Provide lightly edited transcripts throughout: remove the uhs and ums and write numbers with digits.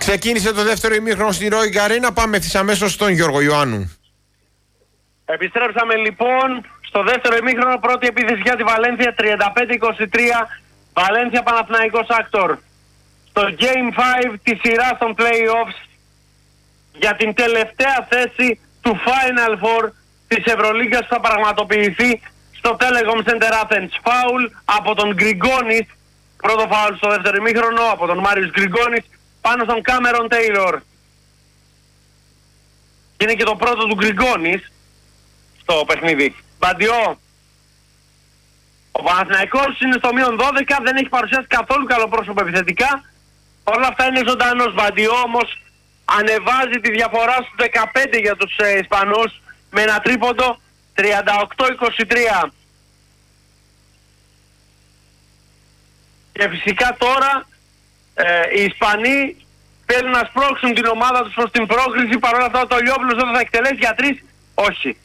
Ξεκίνησε το δεύτερο ημίχρονο στη Ροϊ Αρίνα. Πάμε ευθύς αμέσως στον Γιώργο Ιωάννου. Επιστρέψαμε λοιπόν στο δεύτερο ημίχρονο. Πρώτη επίθεση για τη Βαλένθια, 35-23. Βαλένθια Παναθηναϊκός Άκτορ. Στο Game 5 της σειράς των Playoffs για την τελευταία θέση του Final Four της Ευρωλίγκας που θα πραγματοποιηθεί στο Telecom Center Athens. Φάουλ από τον Γκριγκόνης. Πρώτο φάουλ στο δεύτερο ημίχρονο από τον Μάριος Γκριγκόνης πάνω στον Κάμερον Τέιλορ. Είναι και το πρώτο του Γκριγκόνης στο παιχνίδι. Μπαντιό. Ο Παναθηναϊκός είναι στο μείον 12, δεν έχει παρουσιάσει καθόλου καλό πρόσωπο επιθετικά. Όλα αυτά είναι ζωντανός. Μπαντιό όμως ανεβάζει τη διαφορά στους 15 για τους Ισπανούς με ένα τρίποντο, 38-23. Και φυσικά τώρα οι Ισπανοί θέλουν να σπρώξουν την ομάδα τους προς την πρόκριση. Παρ' όλα αυτά το Λιόπουλος δεν θα εκτελέσει για 3. Όχι.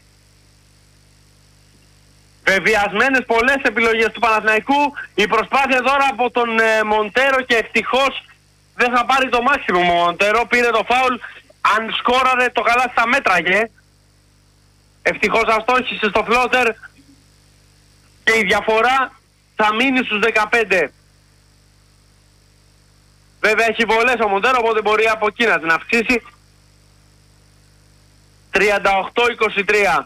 Βεβαιασμένες πολλές επιλογές του Παναθηναϊκού. Η προσπάθεια τώρα από τον Μοντέρο και ευτυχώς δεν θα πάρει το μάξιμο ο Μοντέρο. Πήρε το φάουλ. Αν σκόραρε το καλάθι θα μέτραγε. Ευτυχώς αστόχησε στο φλότερ και η διαφορά θα μείνει στους 15. Βέβαια έχει βολές ο Μοντέρο, οπότε μπορεί από εκεί να την αυξήσει. 38-23.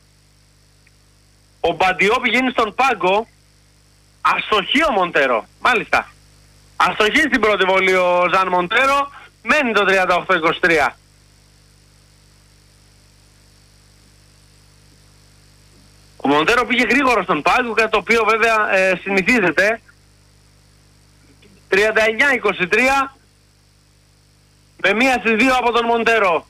Ο Μπαντιό πηγαίνει στον πάγκο. Αστοχεί ο Μοντέρο. Μάλιστα. Αστοχεί στην πρώτη βολή ο Ζαν Μοντέρο. Μένει το 38-23. Ο Μοντέρο πήγε γρήγορα στον πάγκο, κάτι το οποίο βέβαια συνηθίζεται. 39-23 με 1-2 από τον Μοντέρο.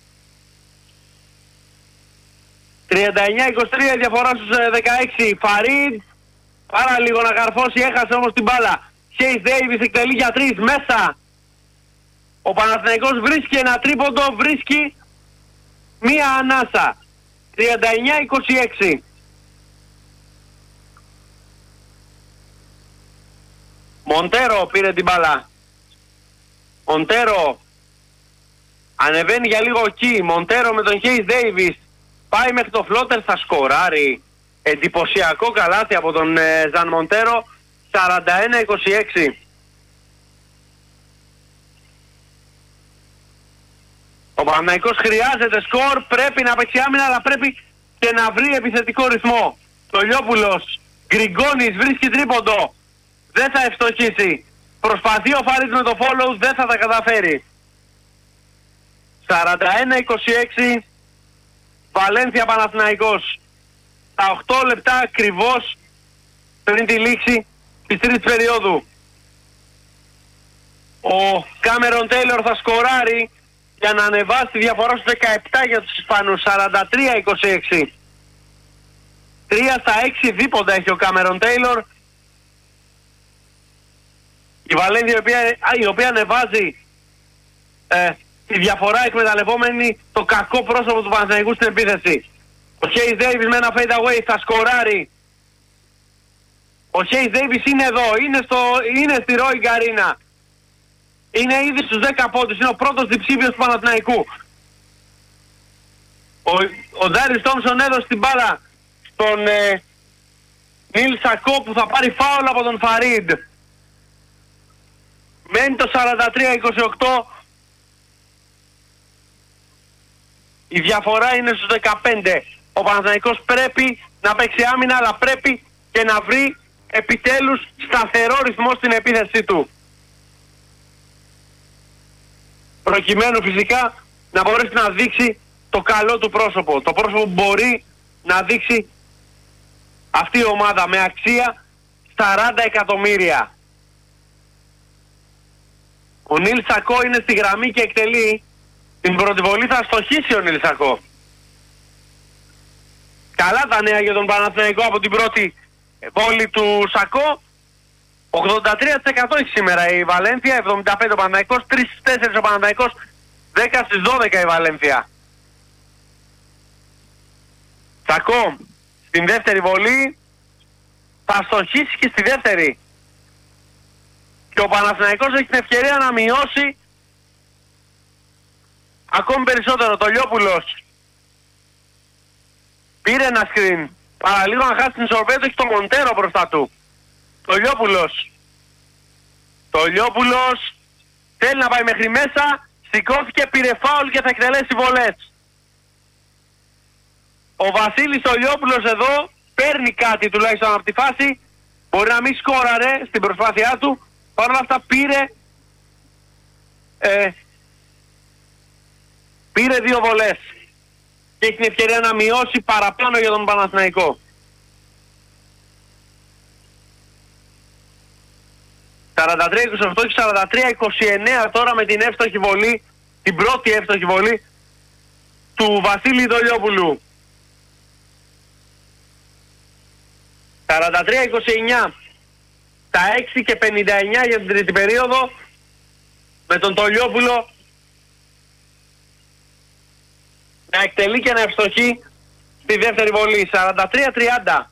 39-23 διαφορά στους 16. Φαρίντ πάρα λίγο να καρφώσει, έχασε όμως την μπάλα. Χέις Ντέιβις εκτελεί για 3 μέσα. Ο Παναθηναϊκός βρίσκει ένα τρίποντο, βρίσκει μία ανάσα. 39-26. Μοντέρο πήρε την μπάλα. Μοντέρο ανεβαίνει για λίγο εκεί. Μοντέρο με τον Χέις Ντέιβις. Πάει μέχρι το φλότερ, θα σκοράρει. Εντυπωσιακό καλάθι από τον Ζαν Μοντέρο. 41-26. Ο Παναθηναϊκός χρειάζεται σκορ. Πρέπει να παίξει άμυνα, αλλά πρέπει και να βρει επιθετικό ρυθμό. Το Λιόπουλος. Γκριγκόνης βρίσκει τρίποντο. Δεν θα ευστοχίσει. Προσπαθεί ο Φάριτς με το follow, δεν θα τα καταφέρει. 41-26. Βαλένθια Παναθηναϊκός. Τα 8 λεπτά ακριβώς πριν τη λήξη της τρίτης περίοδου. Ο Κάμερον Τέιλορ θα σκοράρει για να ανεβάσει τη διαφορά στους 17 για τους Ισπανούς. 43-26. 3 στα 6 δίποντα έχει ο Κάμερον Τέιλορ. Η Βαλένθια η οποία ανεβάζει τη διαφορά εκμεταλλευόμενη το κακό πρόσωπο του Παναθηναϊκού στην επίθεση. Ο Χέις Ντέιβις με ένα fade away θα σκοράρει. Ο Χέις Ντέιβις είναι εδώ, είναι στη Ροϊ Αρίνα. Είναι ήδη στους 10 πόντους, είναι ο πρώτος διψήφιος του Παναθηναϊκού. Ο Ντάιρις Τόμσον έδωσε την μπάλα στον Νίλ Σακό που θα πάρει φάουλ από τον Φαρίντ. Μένει το 43-28. Η διαφορά είναι στους 15. Ο Παναθηναϊκός πρέπει να παίξει άμυνα, αλλά πρέπει και να βρει επιτέλους σταθερό ρυθμό στην επίθεσή του. Προκειμένου φυσικά να μπορέσει να δείξει το καλό του πρόσωπο. Το πρόσωπο που μπορεί να δείξει αυτή η ομάδα με αξία 40 εκατομμύρια. Ο Νίλ Σακό είναι στη γραμμή και εκτελεί. Την πρώτη βολή θα στοχίσει ο Νίλ Σακό. Καλά τα νέα για τον Παναθηναϊκό από την πρώτη βόλη του Σακό. 83% έχει σήμερα η Βαλένθια, 75% ο Παναθηναϊκός, 3-4 ο Παναθηναϊκός, 10-12 η Βαλένθια. Σακό στην δεύτερη βολή θα στοχίσει και στη δεύτερη. Και ο Παναθηναϊκός έχει την ευκαιρία να μειώσει ακόμη περισσότερο. Το Λιόπουλος πήρε ένα screen. Παραλίγο να χάσει την ισορροπία του, έχει το Μοντέρο μπροστά του. Το Λιόπουλος θέλει να πάει μέχρι μέσα, σηκώθηκε, πήρε φάουλ και θα εκτελέσει βολές. Ο Βασίλης ο Λιόπουλος εδώ παίρνει κάτι τουλάχιστον από τη φάση. Μπορεί να μην σκόραρε στην προσπάθειά του, παρόλα αυτά πήρε 2 βολές και έχει την ευκαιρία να μειώσει παραπάνω για τον Παναθηναϊκό. 43-28 και 43-29 τώρα με την εύστοχη βολή, την πρώτη εύστοχη βολή του Βασίλη Δολιόπουλου. 43-29, τα 6 και 59 για την τρίτη περίοδο, με τον Τολιόπουλο να εκτελεί και να ευστοχεί στη δεύτερη βολή. 43-30.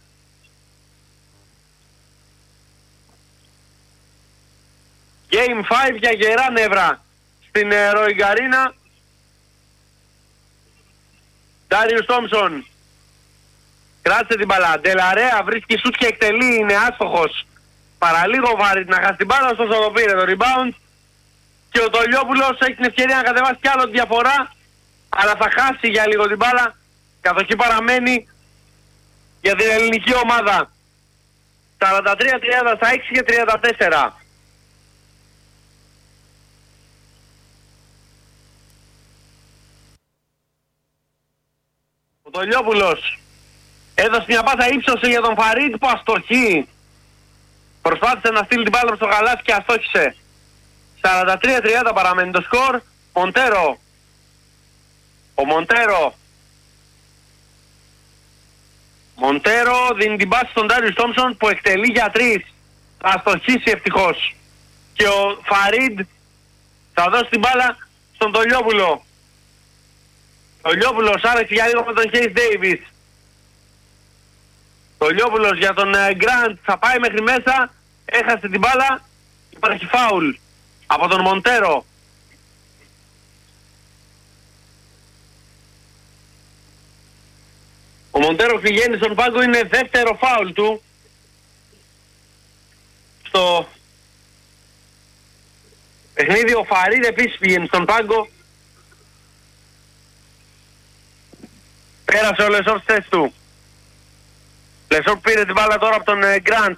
Game 5 για γερά νεύρα στην Roy Garina. Ντάριους Τόμσον κράτησε την μπαλά. Ντελαρέα βρίσκει σουτ και εκτελεί, είναι άστοχος. Παραλίγο βάρη να χάσει την μπάλα, ωστόσο το πήρε το rebound. Και ο Τολιόπουλος έχει την ευκαιρία να κατεβάσει κι άλλο τη διαφορά, αλλά θα χάσει για λίγο την μπάλα. Κατοχή παραμένει για την ελληνική ομάδα. 43-30 στα 6 και 34. Ο Τολιόπουλος έδωσε μια πάσα, ύψωσε για τον Φαρίτ που αστοχεί. Προσπάθησε να στείλει την μπάλα στο γαλάζι και αστόχησε. 43-30 παραμένει το σκορ. Μοντέρο. Ο Μοντέρο δίνει την πάση στον Ντάριους Τόμσον που εκτελεί για 3. Θα αστοχίσει ευτυχώς. Και ο Φαρίντ θα δώσει την μπάλα στον Τολιόπουλο. Τολιόπουλος άρεσε για λίγο με τον Χέις Ντέιβις. Τολιόπουλος για τον Γκραντ θα πάει μέχρι μέσα. Έχασε την μπάλα. Υπάρχει φάουλ από τον Μοντέρο. Ο Μοντέρο πηγαίνει στον πάγκο, είναι δεύτερο φάουλ του στο παιχνίδι. Ο Φαρίδ επίσης πηγαίνει στον πάγκο. Πέρασε ο Λεσόρ στη θέση του. Λεσόρ πήρε την μπάλα τώρα από τον Γκραντ.